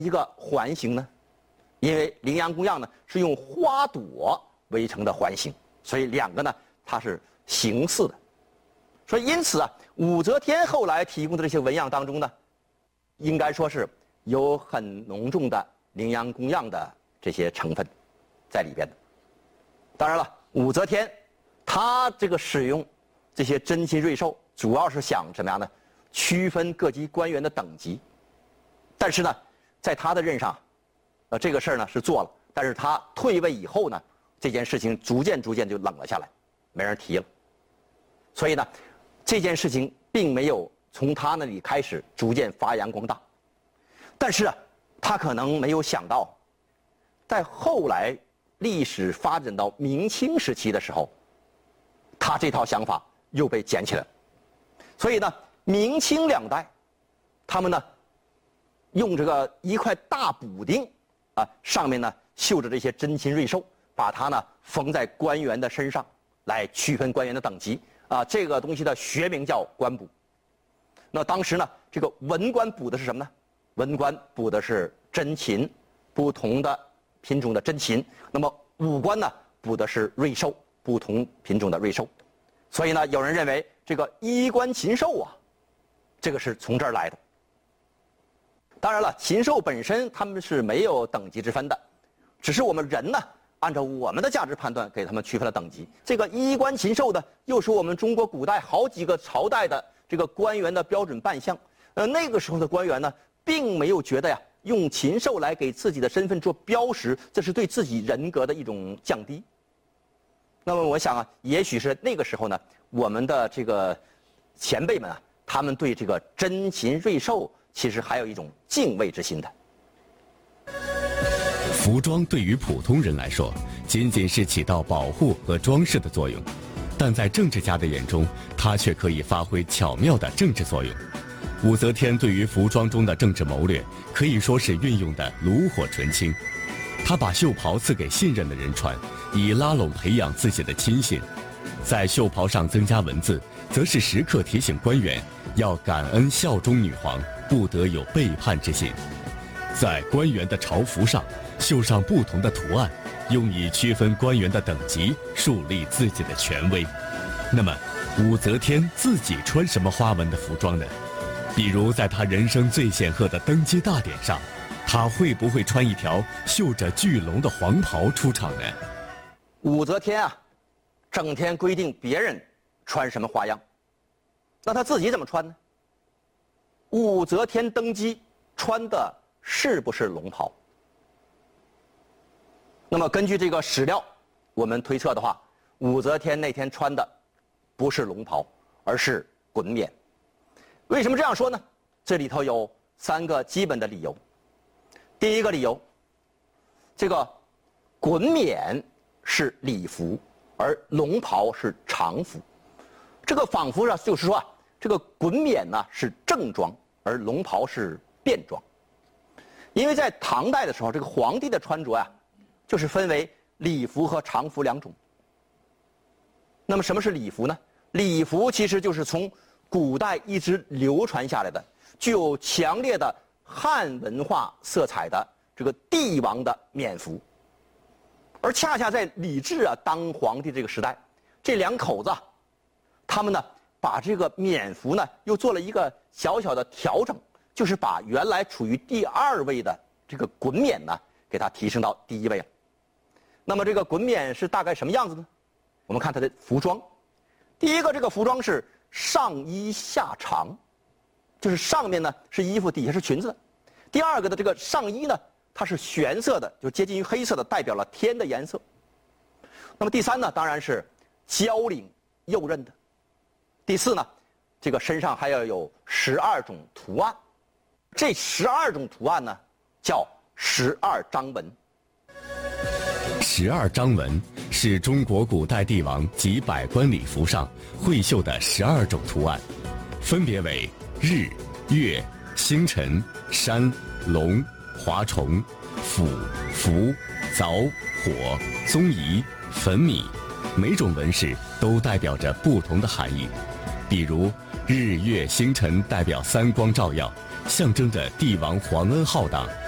一个环形呢？因为羚羊公样呢是用花朵围成的环形，所以两个呢它是形似的。所以因此啊，武则天后来提供的这些纹样当中呢，应该说是有很浓重的羚羊公样的这些成分在里边的。当然了，武则天她这个使用这些珍禽瑞兽，主要是想什么样呢？区分各级官员的等级。但是呢，在她的任上，这个事儿呢是做了，但是她退位以后呢，这件事情逐渐就冷了下来，没人提了。所以呢，这件事情并没有从她那里开始逐渐发扬光大。但是啊，她可能没有想到，在后来历史发展到明清时期的时候，她这套想法又被捡起来了。所以呢，明清两代，他们呢用这个一块大补丁啊，上面呢绣着这些珍禽瑞兽，把它呢缝在官员的身上，来区分官员的等级啊。这个东西的学名叫官补。那当时呢，这个文官补的是什么呢？文官补的是珍禽，不同的品种的珍禽。那么武官呢补的是瑞兽，不同品种的瑞兽。所以呢，有人认为这个衣冠禽兽啊，这个是从这儿来的。当然了，禽兽本身它们是没有等级之分的，只是我们人呢，按照我们的价值判断给他们区分了等级。这个衣冠禽兽呢，又是我们中国古代好几个朝代的这个官员的标准扮相。那个时候的官员呢，并没有觉得呀，用禽兽来给自己的身份做标识，这是对自己人格的一种降低。那么我想啊，也许是那个时候呢，我们的这个前辈们啊，他们对这个珍禽瑞兽其实还有一种敬畏之心的。 服装对于普通人来说，仅仅是起到保护和装饰的作用，但在政治家的眼中，它却可以发挥巧妙的政治作用。武则天对于服装中的政治谋略，可以说是运用的炉火纯青。她把袖袍赐给信任的人穿，以拉拢培养自己的亲信；在袖袍上增加文字，则是时刻提醒官员要感恩效忠女皇，不得有背叛之心。在官员的朝服上绣上不同的图案，用以区分官员的等级，树立自己的权威。那么，武则天自己穿什么花纹的服装呢？比如在她人生最显赫的登基大典上，她会不会穿一条绣着巨龙的黄袍出场呢？ 武则天啊，整天规定别人穿什么花样，那她自己怎么穿呢？武则天登基穿的是不是龙袍？那么根据这个史料，我们推测的话，武则天那天穿的不是龙袍，而是衮冕。为什么这样说呢？这里头有3个基本的理由。第一个理由，这个衮冕是礼服，而龙袍是常服。这个仿佛就是说啊，这个衮冕呢是正装，而龙袍是便装。因为在唐代的时候，这个皇帝的穿着啊，就是分为礼服和常服2种。那么什么是礼服呢？礼服其实就是从古代一直流传下来的，具有强烈的汉文化色彩的这个帝王的冕服。而恰恰在李治啊当皇帝这个时代，这2口子，他们呢把这个冕服呢又做了一个小小的调整，就是把原来处于第2位的这个衮冕呢，给它提升到第1位了。那么这个衮冕是大概什么样子呢？我们看它的服装。第一个，这个服装是上衣下裳，就是上面呢是衣服，底下是裙子。第2个的这个上衣呢，它是玄色的，就接近于黑色的，代表了天的颜色。那么第3呢，当然是交领右衽的。第4呢，这个身上还要有12种图案，这12种图案呢叫12章纹。 12章纹是中国古代帝王及百官礼服上绘绣的12种图案，分别为日、月、星辰、山、龙、华虫、斧、符、凿、火、宗仪、粉米，每种纹饰都代表着不同的含义。比如日月星辰代表3光照耀，象征着帝王皇恩浩荡